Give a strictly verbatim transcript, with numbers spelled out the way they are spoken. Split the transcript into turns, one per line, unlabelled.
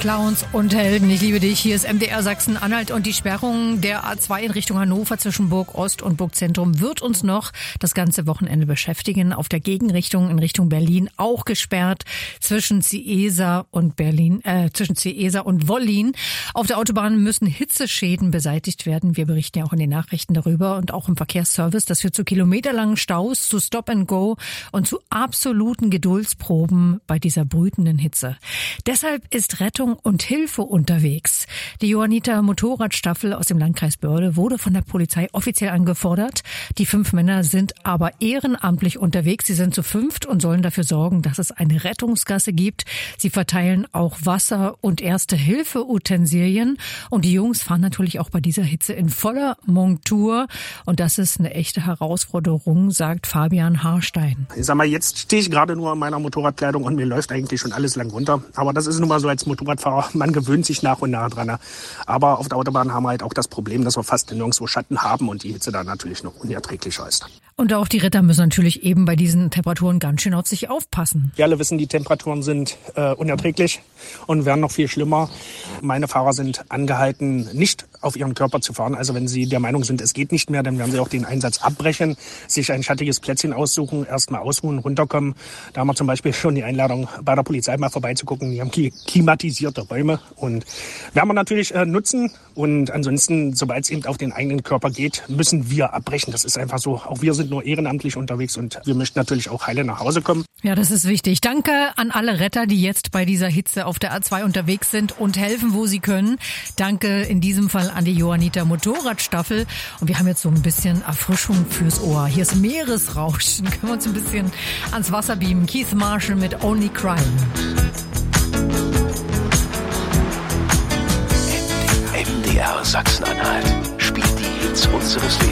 Clowns und Helden, ich liebe dich. Hier ist M D R Sachsen-Anhalt und die Sperrung der A zwei in Richtung Hannover zwischen Burg Ost und Burg Zentrum wird uns noch das ganze Wochenende beschäftigen. Auf der Gegenrichtung in Richtung Berlin auch gesperrt zwischen Ciesa und Berlin, äh, zwischen Ciesa und Wollin. Auf der Autobahn müssen Hitzeschäden beseitigt werden. Wir berichten ja auch in den Nachrichten darüber und auch im Verkehrsservice. Das führt zu kilometerlangen Staus, zu Stop and Go und zu absoluten Geduldsproben bei dieser brütenden Hitze. Deshalb ist Rettung und Hilfe unterwegs. Die Johanniter Motorradstaffel aus dem Landkreis Börde wurde von der Polizei offiziell angefordert. Die fünf Männer sind aber ehrenamtlich unterwegs. Sie sind zu fünft und sollen dafür sorgen, dass es eine Rettungsgasse gibt. Sie verteilen auch Wasser und Erste-Hilfe-Utensilien. Und die Jungs fahren natürlich auch bei dieser Hitze in voller Montur. Und das ist eine echte Herausforderung, sagt Fabian Harstein.
Ich sag mal, jetzt stehe ich gerade nur in meiner Motorradkleidung und mir läuft eigentlich schon alles lang runter. Aber das ist nun mal so als Motorradfahrer, man gewöhnt sich nach und nach dran. Aber auf der Autobahn haben wir halt auch das Problem, dass wir fast nirgendwo Schatten haben und die Hitze da natürlich noch unerträglicher ist.
Und auch die Ritter müssen natürlich eben bei diesen Temperaturen ganz schön auf sich aufpassen.
Wir alle wissen, die Temperaturen sind äh, unerträglich und werden noch viel schlimmer. Meine Fahrer sind angehalten, nicht auf ihren Körper zu fahren. Also wenn sie der Meinung sind, es geht nicht mehr, dann werden sie auch den Einsatz abbrechen, sich ein schattiges Plätzchen aussuchen, erstmal ausruhen, runterkommen. Da haben wir zum Beispiel schon die Einladung, bei der Polizei mal vorbeizugucken. Die haben klimatisierte Räume und werden wir natürlich äh, nutzen. Und ansonsten, sobald es eben auf den eigenen Körper geht, müssen wir abbrechen. Das ist einfach so. Auch wir sind nur ehrenamtlich unterwegs und wir möchten natürlich auch heile nach Hause kommen.
Ja, das ist wichtig. Danke an alle Retter, die jetzt bei dieser Hitze auf der A zwei unterwegs sind und helfen, wo sie können. Danke in diesem Fall an die Johanniter Motorradstaffel. Und wir haben jetzt so ein bisschen Erfrischung fürs Ohr. Hier ist Meeresrauschen. Können wir uns ein bisschen ans Wasser beamen. Keith Marshall mit Only Crying.
M D R Sachsen-Anhalt spielt die Hits unseres